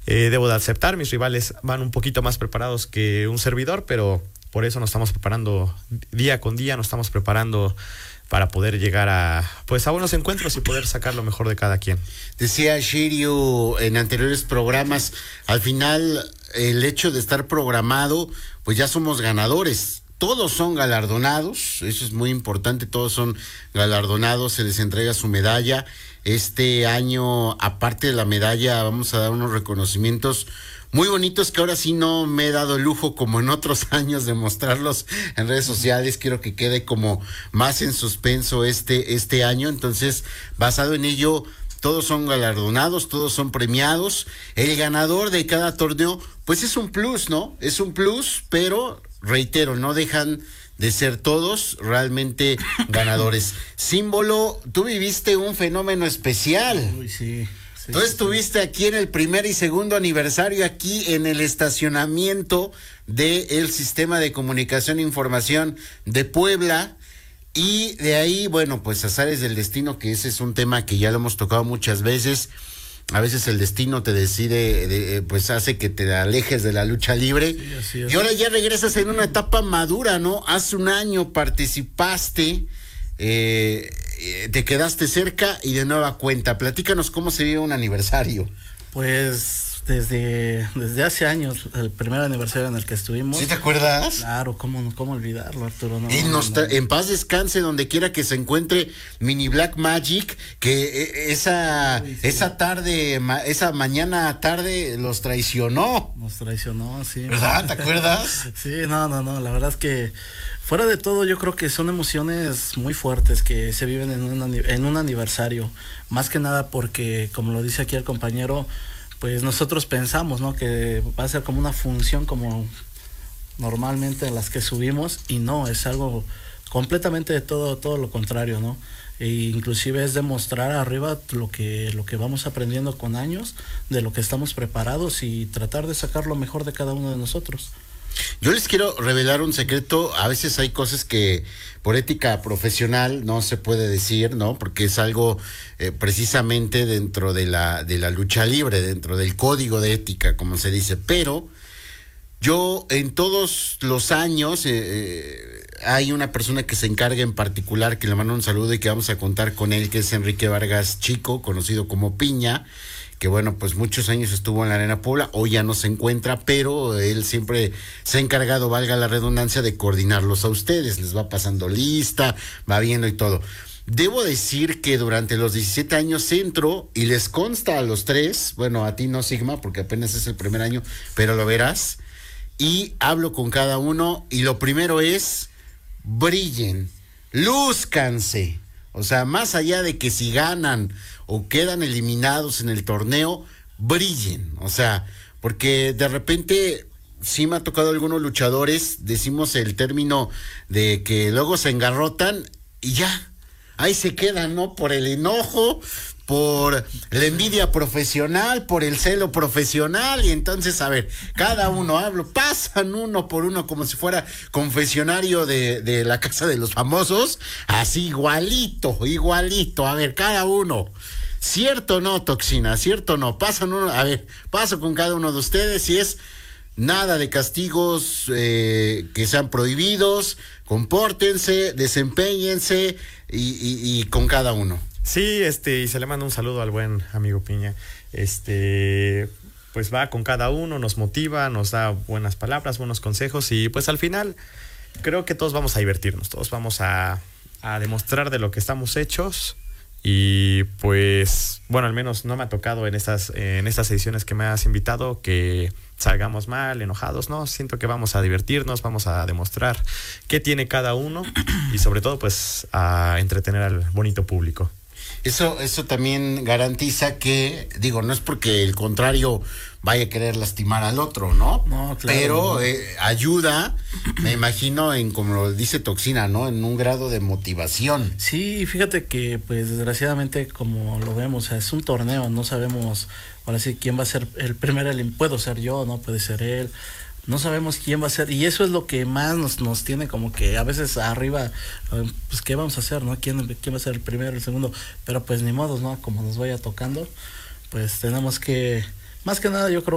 Debo de aceptar, mis rivales van un poquito más preparados que un servidor, pero por eso nos estamos preparando día con día, nos estamos preparando para poder llegar a buenos encuentros y poder sacar lo mejor de cada quien. Decía Shiryu en anteriores programas, al final el hecho de estar programado, pues ya somos ganadores. Todos son galardonados, eso es muy importante, todos son galardonados, se les entrega su medalla. Este año, aparte de la medalla, vamos a dar unos reconocimientos muy bonitos que ahora sí no me he dado el lujo como en otros años de mostrarlos en redes sociales. Quiero que quede como más en suspenso este año. Entonces, basado en ello, todos son galardonados, todos son premiados. El ganador de cada torneo, pues es un plus, ¿no? Es un plus, pero reitero, no dejan de ser todos realmente ganadores. Símbolo, tú viviste un fenómeno especial. Uy, sí. Tú estuviste aquí en el primer y segundo aniversario, aquí en el estacionamiento del Sistema de Comunicación e Información de Puebla, y de ahí, bueno, pues azares del destino, que ese es un tema que ya lo hemos tocado muchas veces. A veces el destino te decide, pues hace que te alejes de la lucha libre. Sí, así es. Y ahora ya regresas en una etapa madura, ¿no? Hace un año participaste, te quedaste cerca y de nueva cuenta. Platícanos cómo se vive un aniversario. Pues desde hace años, el primer aniversario en el que estuvimos. ¿Sí te acuerdas? Claro, cómo olvidarlo, Arturo. No, En paz descanse donde quiera que se encuentre Mini Black Magic, que esa tarde, esa mañana tarde los traicionó. Nos traicionó, sí. ¿Verdad? ¿Te acuerdas? Sí, no, la verdad es que fuera de todo yo creo que son emociones muy fuertes que se viven en un aniversario, más que nada porque, como lo dice aquí el compañero, pues nosotros pensamos, ¿no?, que va a ser como una función como normalmente en las que subimos, y no, es algo completamente de todo lo contrario, ¿no? E inclusive es demostrar arriba lo que vamos aprendiendo con años, de lo que estamos preparados, y tratar de sacar lo mejor de cada uno de nosotros. Yo les quiero revelar un secreto. A veces hay cosas que por ética profesional no se puede decir, ¿no? Porque es algo precisamente dentro de la lucha libre, dentro del código de ética, como se dice. Pero yo en todos los años hay una persona que se encarga en particular, que le mando un saludo y que vamos a contar con él, que es Enrique Vargas Chico, conocido como Piña, que bueno, pues muchos años estuvo en la Arena Puebla, hoy ya no se encuentra, pero él siempre se ha encargado, valga la redundancia, de coordinarlos a ustedes, les va pasando lista, va viendo y todo. Debo decir que durante los 17 años entro, y les consta a los tres, bueno, a ti no, Sigma, porque apenas es el primer año, pero lo verás, y hablo con cada uno, y lo primero es, brillen, lúzcanse. O sea, más allá de que si ganan o quedan eliminados en el torneo, brillen. O sea, porque de repente sí me ha tocado algunos luchadores, decimos el término de que luego se engarrotan y ya, ahí se quedan, ¿no? Por el enojo, por la envidia profesional, por el celo profesional, y entonces, a ver, cada uno pasan uno por uno como si fuera confesionario de la Casa de los Famosos, así igualito, a ver, cada uno. ¿Cierto o no, Toxina? ¿Cierto o no? Pasan uno, a ver, paso con cada uno de ustedes, y es nada de castigos que sean prohibidos, compórtense, desempeñense y con cada uno. Sí, y se le manda un saludo al buen amigo Piña. Pues va con cada uno, nos motiva, nos da buenas palabras, buenos consejos, y pues al final creo que todos vamos a divertirnos, todos vamos a demostrar de lo que estamos hechos. Y pues, bueno, al menos no me ha tocado en estas ediciones que me has invitado que salgamos mal, enojados, no, siento que vamos a divertirnos, vamos a demostrar qué tiene cada uno y sobre todo pues a entretener al bonito público. Eso también garantiza que, digo, no es porque el contrario vaya a querer lastimar al otro, ¿no? No, claro. Pero ayuda, me imagino, en, como lo dice Toxina, ¿no? En un grado de motivación. Sí, fíjate que, pues, desgraciadamente, como lo vemos, o sea, es un torneo, no sabemos, ahora sí, quién va a ser el primer, puedo ser yo, ¿no? Puede ser él. No sabemos quién va a ser, y eso es lo que más nos tiene como que a veces arriba, pues qué vamos a hacer, ¿no? ¿Quién va a ser el primero, el segundo? Pero pues ni modo, ¿no? Como nos vaya tocando, pues tenemos que, más que nada yo creo